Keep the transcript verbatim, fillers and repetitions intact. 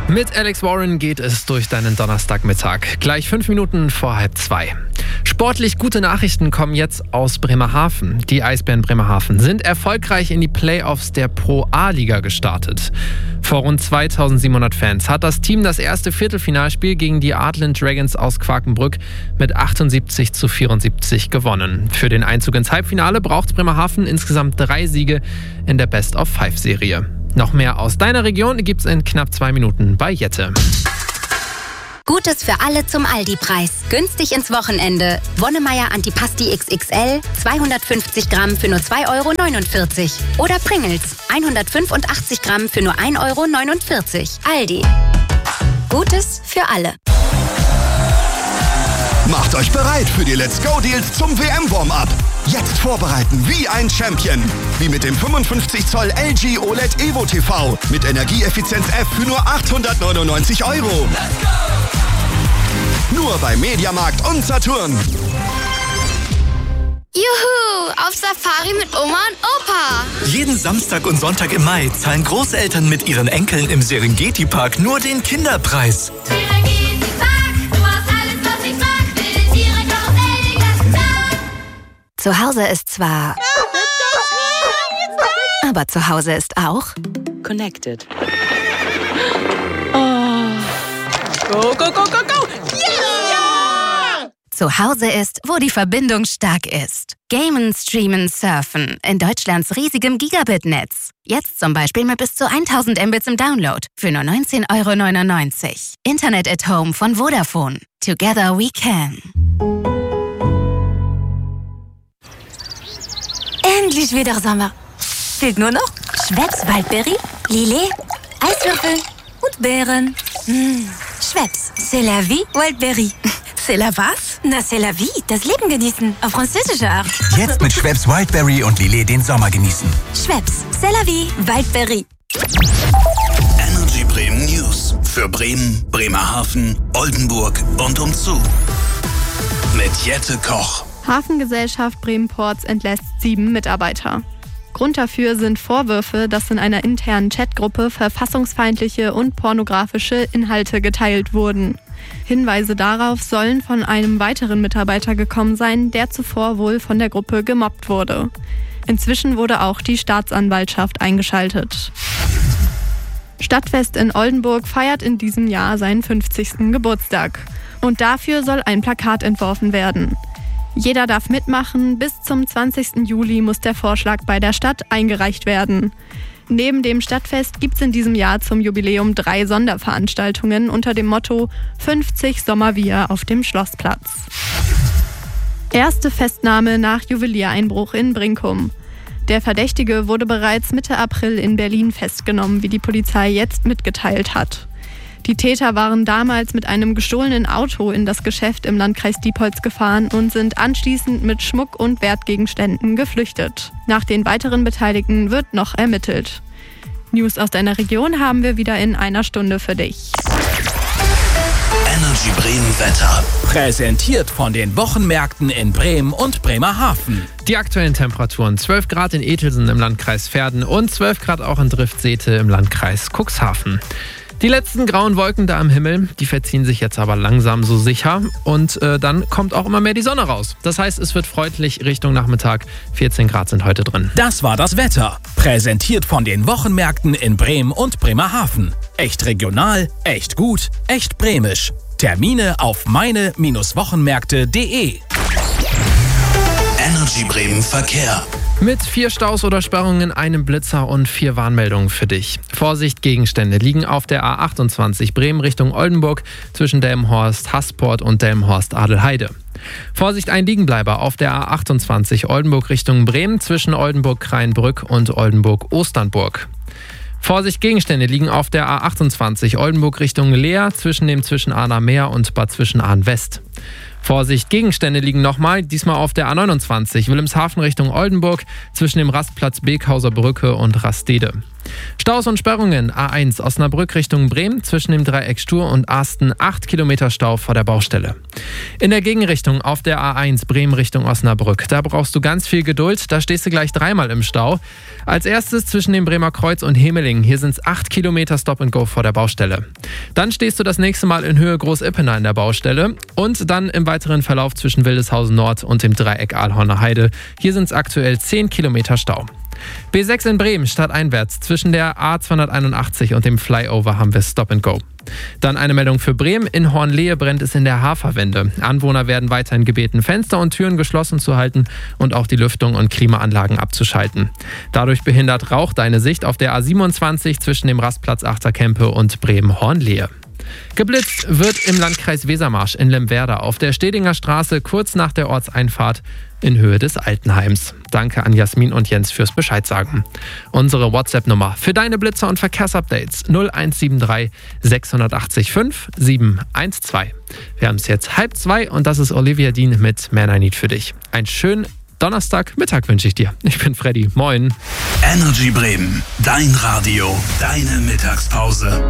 Mit Alex Warren geht es durch deinen Donnerstagmittag. Gleich fünf Minuten vor halb zwei. Sportlich gute Nachrichten kommen jetzt aus Bremerhaven. Die Eisbären Bremerhaven sind erfolgreich in die Playoffs der Pro A-Liga gestartet. Vor rund zweitausendsiebenhundert Fans hat das Team das erste Viertelfinalspiel gegen die Adland Dragons aus Quakenbrück mit achtundsiebzig zu vierundsiebzig gewonnen. Für den Einzug ins Halbfinale braucht Bremerhaven insgesamt drei Siege in der Best-of-Five-Serie. Noch mehr aus deiner Region gibt's in knapp zwei Minuten bei Jette. Gutes für alle zum Aldi-Preis. Günstig ins Wochenende. Wonnemeier Antipasti X X L, zweihundertfünfzig Gramm für nur zwei Euro neunundvierzig. Oder Pringles, hundertfünfundachtzig Gramm für nur ein Euro neunundvierzig. Aldi. Gutes für alle. Macht euch bereit für die Let's Go Deals zum W M-Warm-Up. Jetzt vorbereiten wie ein Champion. Wie mit dem fünfundfünfzig Zoll L G O L E D Evo T V mit Energieeffizienz F für nur achthundertneunundneunzig Euro. Nur bei Mediamarkt und Saturn. Juhu, auf Safari mit Oma und Opa. Jeden Samstag und Sonntag im Mai zahlen Großeltern mit ihren Enkeln im Serengeti-Park nur den Kinderpreis. Serengeti-Park, du hast alles, was ich mag. Wilde Tiere, Karussell, den ganzen Tag. Zu Hause ist zwar... aber zu Hause ist auch... Connected. Oh. Go, go, go, go, go! Yeah! Zu Hause ist, wo die Verbindung stark ist. Gamen, streamen, surfen. In Deutschlands riesigem Gigabit-Netz. Jetzt zum Beispiel mit bis zu tausend Mbits im Download. Für nur neunzehn Euro neunundneunzig. Internet at Home von Vodafone. Together we can. Endlich wieder Sommer. Fehlt nur noch Schweppes Waldberry, Lillet, Eiswürfel und Beeren. Mmh. Schweppes, c'est la vie, Waldberry. C'est la was? Na, c'est la vie, das Leben genießen, auf französische Art. Jetzt mit Schweppes Wildberry und Lillet den Sommer genießen. Schweppes, c'est la vie, Waldberry. Energy Bremen News für Bremen, Bremerhaven, Oldenburg und umzu. Mit Jette Koch. Hafengesellschaft Bremen-Ports entlässt sieben Mitarbeiter. Grund dafür sind Vorwürfe, dass in einer internen Chatgruppe verfassungsfeindliche und pornografische Inhalte geteilt wurden. Hinweise darauf sollen von einem weiteren Mitarbeiter gekommen sein, der zuvor wohl von der Gruppe gemobbt wurde. Inzwischen wurde auch die Staatsanwaltschaft eingeschaltet. Stadtfest in Oldenburg feiert in diesem Jahr seinen fünfzigsten Geburtstag. Und dafür soll ein Plakat entworfen werden. Jeder darf mitmachen, bis zum zwanzigsten Juli muss der Vorschlag bei der Stadt eingereicht werden. Neben dem Stadtfest gibt es in diesem Jahr zum Jubiläum drei Sonderveranstaltungen unter dem Motto fünfzig Sommerbier auf dem Schlossplatz. Erste Festnahme nach Juweliereinbruch in Brinkum. Der Verdächtige wurde bereits Mitte April in Berlin festgenommen, wie die Polizei jetzt mitgeteilt hat. Die Täter waren damals mit einem gestohlenen Auto in das Geschäft im Landkreis Diepholz gefahren und sind anschließend mit Schmuck und Wertgegenständen geflüchtet. Nach den weiteren Beteiligten wird noch ermittelt. News aus deiner Region haben wir wieder in einer Stunde für dich. Energy Bremen Wetter. Präsentiert von den Wochenmärkten in Bremen und Bremerhaven. Die aktuellen Temperaturen: zwölf Grad in Ethelsen im Landkreis Verden und zwölf Grad auch in Driftsete im Landkreis Cuxhaven. Die letzten grauen Wolken da am Himmel, die verziehen sich jetzt aber langsam so sicher und äh, dann kommt auch immer mehr die Sonne raus. Das heißt, es wird freundlich Richtung Nachmittag. vierzehn Grad sind heute drin. Das war das Wetter. Präsentiert von den Wochenmärkten in Bremen und Bremerhaven. Echt regional, echt gut, echt bremisch. Termine auf meine Wochenmärkte punkt de. Energy Bremen Verkehr. Mit vier Staus oder Sperrungen, einem Blitzer und vier Warnmeldungen für dich. Vorsicht, Gegenstände liegen auf der A achtundzwanzig Bremen Richtung Oldenburg zwischen Delmenhorst Hasport und Delmenhorst Adelheide. Vorsicht, ein Liegenbleiber auf der A achtundzwanzig Oldenburg Richtung Bremen zwischen Oldenburg-Kreinbrück und Oldenburg-Osternburg. Vorsicht, Gegenstände liegen auf der A achtundzwanzig Oldenburg Richtung Leer zwischen dem Zwischenahner Meer und Bad Zwischenahn West. Vorsicht, Gegenstände liegen nochmal, diesmal auf der A neunundzwanzig Wilhelmshaven Richtung Oldenburg zwischen dem Rastplatz Bekhauser Brücke und Rastede. Staus und Sperrungen. A eins Osnabrück Richtung Bremen zwischen dem Dreieck Stur und Asten. acht Kilometer Stau vor der Baustelle. In der Gegenrichtung auf der A eins Bremen Richtung Osnabrück. Da brauchst du ganz viel Geduld. Da stehst du gleich dreimal im Stau. Als erstes zwischen dem Bremer Kreuz und Hemeling. Hier sind es acht Kilometer Stop and Go vor der Baustelle. Dann stehst du das nächste Mal in Höhe Groß-Ippener in der Baustelle. Und dann im weiteren Verlauf zwischen Wildeshausen Nord und dem Dreieck Aalhorner Heide. Hier sind es aktuell zehn Kilometer Stau. B sechs in Bremen, stadteinwärts. Zwischen der A zweihunderteinundachtzig und dem Flyover haben wir Stop and Go. Dann eine Meldung für Bremen. In Hornlehe brennt es in der Haferwende. Anwohner werden weiterhin gebeten, Fenster und Türen geschlossen zu halten und auch die Lüftung und Klimaanlagen abzuschalten. Dadurch behindert Rauch deine Sicht auf der A siebenundzwanzig zwischen dem Rastplatz Achterkempe und Bremen-Hornlehe. Geblitzt wird im Landkreis Wesermarsch in Lemwerda auf der Stedinger Straße kurz nach der Ortseinfahrt in Höhe des Altenheims. Danke an Jasmin und Jens fürs Bescheid sagen. Unsere WhatsApp-Nummer für deine Blitzer und Verkehrsupdates null eins sieben drei sechs acht fünf sieben eins zwei. Wir haben es jetzt halb zwei und das ist Olivia Dean mit Man I Need für dich. Einen schönen Donnerstagmittag wünsche ich dir. Ich bin Freddy. Moin. Energy Bremen. Dein Radio. Deine Mittagspause.